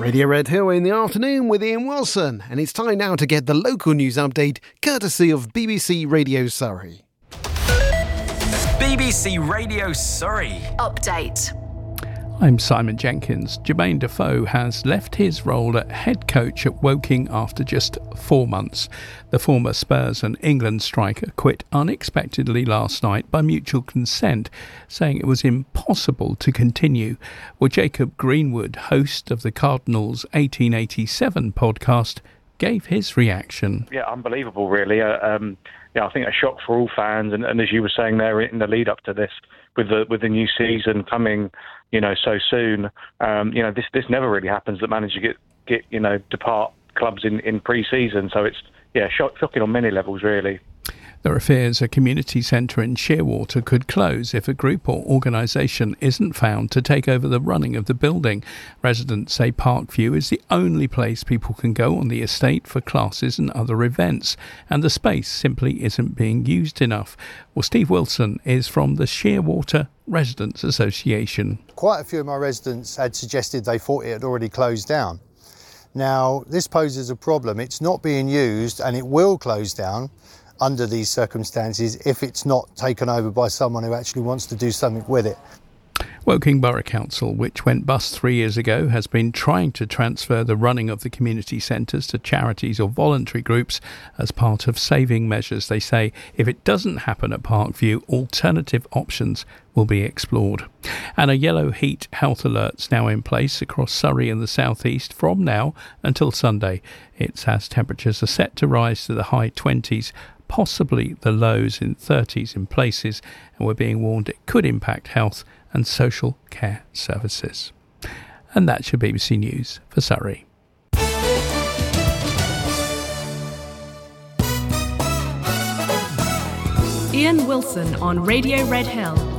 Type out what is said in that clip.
Radio Red Hill in the afternoon with Ian Wilson, and it's time now to get the local news update courtesy of BBC Radio Surrey. BBC Radio Surrey. Update. I'm Simon Jenkins. Jermaine Defoe has left his role at head coach at Woking after just 4 months. The former Spurs and England striker quit unexpectedly last night by mutual consent, saying it was impossible to continue. Well, Jacob Greenwood, host of the Cardinals' 1887 podcast, gave his reaction. Yeah, unbelievable, really. I think a shock for all fans, and as you were saying there in the lead up to this, with the new season coming, so soon, this never really happens that managers get depart clubs in pre-season. So it's shocking on many levels, really. There are fears a community centre in Shearwater could close if a group or organisation isn't found to take over the running of the building. Residents say Parkview is the only place people can go on the estate for classes and other events, and the space simply isn't being used enough. Well, Steve Wilson is from the Shearwater Residents Association. Quite a few of my residents had suggested they thought it had already closed down. Now, this poses a problem. It's not being used and it will close down under these circumstances if it's not taken over by someone who actually wants to do something with it. Woking Borough Council, which went bust 3 years ago, has been trying to transfer the running of the community centres to charities or voluntary groups as part of saving measures. They say if it doesn't happen at Parkview, alternative options will be explored. And a yellow heat health alert's now in place across Surrey and the southeast from now until Sunday. It's as temperatures are set to rise to the high 20s, possibly the lows in 30s in places, and we're being warned it could impact health and social care services. And that's your BBC News for Surrey. Ian Wilson on Radio Red Hill.